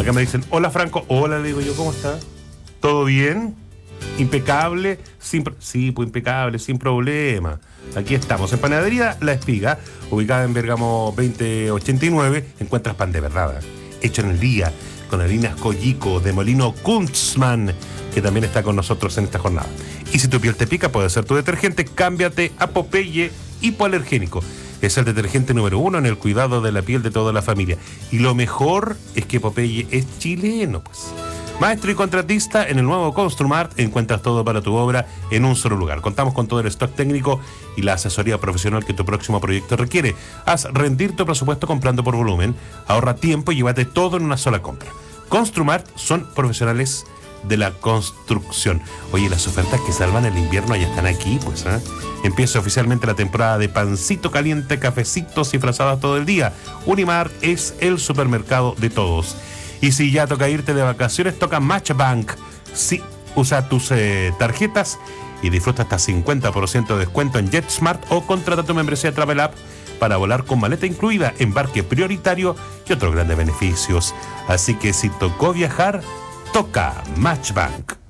Acá me dicen, hola Franco, hola, le digo yo, ¿cómo está? ¿Todo bien? Impecable, sí, pues impecable, sin problema. Aquí estamos, en Panadería La Espiga, ubicada en Bergamo 2089, encuentras pan de verdad, hecho en el día, con harinas Collico, de Molino Kunzmann, que también está con nosotros en esta jornada. Y si tu piel te pica, puede ser tu detergente, cámbiate a Popeye Hipoalergénico. Es el detergente número 1 en el cuidado de la piel de toda la familia. Y lo mejor es que Popeye es chileno, pues. Maestro y contratista, en el nuevo Construmart encuentras todo para tu obra en un solo lugar. Contamos con todo el stock técnico y la asesoría profesional que tu próximo proyecto requiere. Haz rendir tu presupuesto comprando por volumen, ahorra tiempo y llévate todo en una sola compra. Construmart son profesionales de la construcción. Oye, las ofertas que salvan el invierno ya están aquí, pues, ¿eh? Empieza oficialmente la temporada de pancito caliente, cafecitos y frazadas todo el día. Unimar es el supermercado de todos. Y si ya toca irte de vacaciones, toca Matchbank. Sí, usa tus tarjetas y disfruta hasta 50% de descuento en JetSmart o contrata tu membresía Travel App para volar con maleta incluida, embarque prioritario y otros grandes beneficios. Así que si tocó viajar, toca Matchbank.